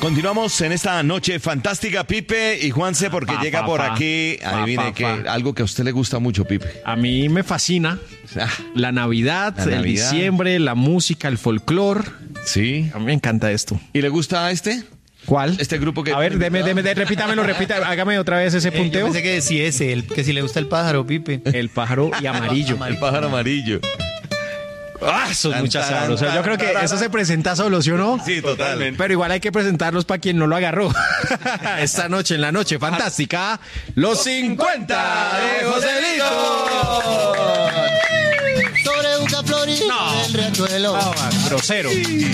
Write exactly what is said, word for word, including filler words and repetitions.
Continuamos en esta noche fantástica, Pipe y Juanse, porque Pa, llega pa, por pa. aquí, Pa, adivine pa, que pa. algo que a usted le gusta mucho, Pipe. A mí me fascina Ah, la Navidad, La el Navidad. diciembre, la música, el folclore. sí. A mí me encanta esto. ¿Y le gusta este? ¿Cuál? Este grupo que... A ver, deme, deme, deme, repítamelo, repita, hágame otra vez ese Eh, yo punteo. pensé que sí ese, el, que si le gusta el pájaro, Pipe. El pájaro y amarillo. El pájaro amarillo. Ah, eso es Tan, mucha taran, sabrosa. Yo creo que taran, eso se presenta solo, ¿sí o no? Sí, totalmente. Pero igual hay que presentarlos para quien no lo agarró. Esta noche, en la noche fantástica, los cincuenta de Joselito. Sobre Buca Florida No. del Riachuelo. Ah, grosero.